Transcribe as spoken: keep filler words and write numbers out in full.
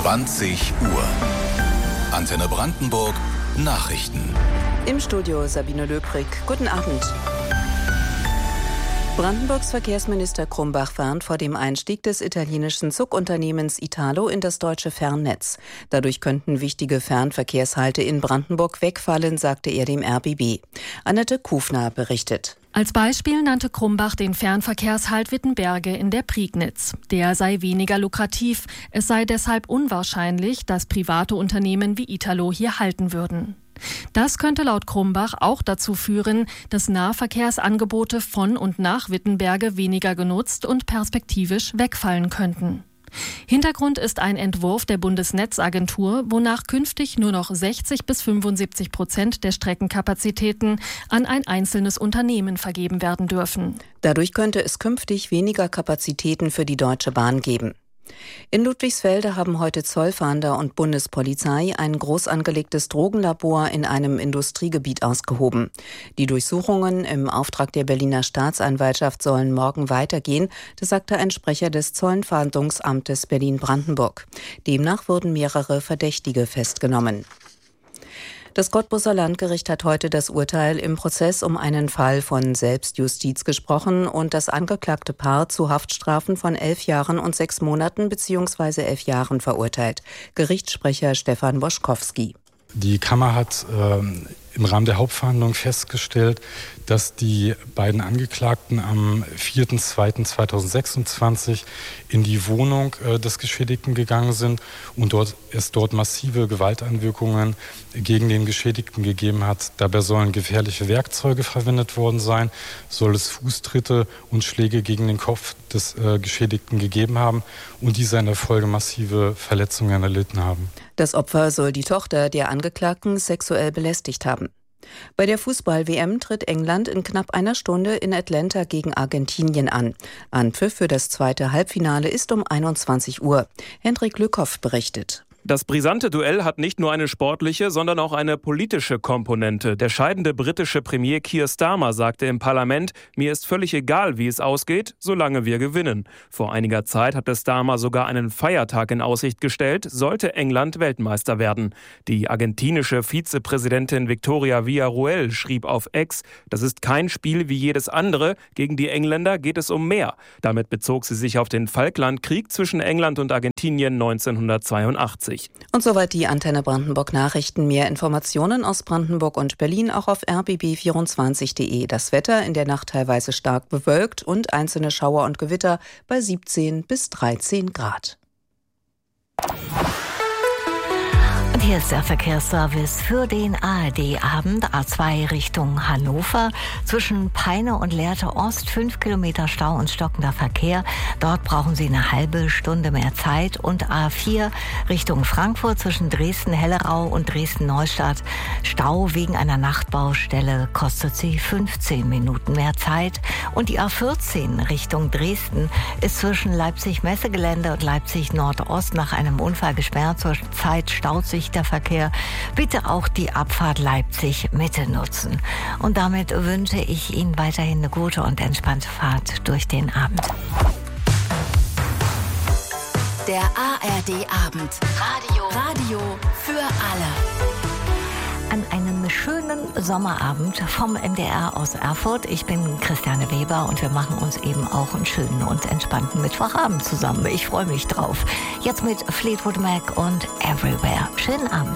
zwanzig Uhr. Antenne Brandenburg Nachrichten. Im Studio Sabine Löbrig. Guten Abend. Brandenburgs Verkehrsminister Krumbach warnt vor dem Einstieg des italienischen Zugunternehmens Italo in das deutsche Fernnetz. Dadurch könnten wichtige Fernverkehrshalte in Brandenburg wegfallen, sagte er dem R B B. Annette Kufner berichtet. Als Beispiel nannte Krumbach den Fernverkehrshalt Wittenberge in der Prignitz. Der sei weniger lukrativ. Es sei deshalb unwahrscheinlich, dass private Unternehmen wie Italo hier halten würden. Das könnte laut Krumbach auch dazu führen, dass Nahverkehrsangebote von und nach Wittenberge weniger genutzt und perspektivisch wegfallen könnten. Hintergrund ist ein Entwurf der Bundesnetzagentur, wonach künftig nur noch sechzig bis fünfundsiebzig Prozent der Streckenkapazitäten an ein einzelnes Unternehmen vergeben werden dürfen. Dadurch könnte es künftig weniger Kapazitäten für die Deutsche Bahn geben. In Ludwigsfelde haben heute Zollfahnder und Bundespolizei ein groß angelegtes Drogenlabor in einem Industriegebiet ausgehoben. Die Durchsuchungen im Auftrag der Berliner Staatsanwaltschaft sollen morgen weitergehen, das sagte ein Sprecher des Zollenfahndungsamtes Berlin-Brandenburg. Demnach wurden mehrere Verdächtige festgenommen. Das Cottbuser Landgericht hat heute das Urteil im Prozess um einen Fall von Selbstjustiz gesprochen und das angeklagte Paar zu Haftstrafen von elf Jahren und sechs Monaten bzw. elf Jahren verurteilt. Gerichtssprecher Stefan Boschkowski. Die Kammer hat äh, im Rahmen der Hauptverhandlung festgestellt, dass die beiden Angeklagten am vierten zweiten zweitausendsechsundzwanzig in die Wohnung äh, des Geschädigten gegangen sind und dort es dort massive Gewalteinwirkungen gegen den Geschädigten gegeben hat. Dabei sollen gefährliche Werkzeuge verwendet worden sein, soll es Fußtritte und Schläge gegen den Kopf des äh, Geschädigten gegeben haben und dieser in der Folge massive Verletzungen erlitten haben. Das Opfer soll die Tochter der Angeklagten sexuell belästigt haben. Bei der Fußball-W M tritt England in knapp einer Stunde in Atlanta gegen Argentinien an. Anpfiff für das zweite Halbfinale ist um einundzwanzig Uhr. Hendrik Lückhoff berichtet. Das brisante Duell hat nicht nur eine sportliche, sondern auch eine politische Komponente. Der scheidende britische Premier Keir Starmer sagte im Parlament, mir ist völlig egal, wie es ausgeht, solange wir gewinnen. Vor einiger Zeit hatte Starmer sogar einen Feiertag in Aussicht gestellt, sollte England Weltmeister werden. Die argentinische Vizepräsidentin Victoria Villarroel schrieb auf X, das ist kein Spiel wie jedes andere, gegen die Engländer geht es um mehr. Damit bezog sie sich auf den Falklandkrieg zwischen England und Argentinien neunzehnhundertzweiundachtzig. Und soweit die Antenne Brandenburg Nachrichten. Mehr Informationen aus Brandenburg und Berlin auch auf r b b vierundzwanzig punkt de. Das Wetter in der Nacht teilweise stark bewölkt und einzelne Schauer und Gewitter bei siebzehn bis dreizehn Grad. Und hier ist der Verkehrsservice für den A R D-Abend. A zwei Richtung Hannover. Zwischen Peine und Lehrte Ost fünf Kilometer Stau und stockender Verkehr. Dort brauchen Sie eine halbe Stunde mehr Zeit. Und A vier Richtung Frankfurt zwischen Dresden-Hellerau und Dresden-Neustadt. Stau wegen einer Nachtbaustelle kostet Sie fünfzehn Minuten mehr Zeit. Und die A vierzehn Richtung Dresden ist zwischen Leipzig-Messegelände und Leipzig-Nordost nach einem Unfall gesperrt. Zur Zeit staut sich der Verkehr. Bitte auch die Abfahrt Leipzig-Mitte nutzen. Und damit wünsche ich Ihnen weiterhin eine gute und entspannte Fahrt durch den Abend. Der A R D-Abend. Radio. Radio für alle. An einem schönen Sommerabend vom M D R aus Erfurt. Ich bin Christiane Weber und wir machen uns eben auch einen schönen und entspannten Mittwochabend zusammen. Ich freue mich drauf. Jetzt mit Fleetwood Mac und Everywhere. Schönen Abend.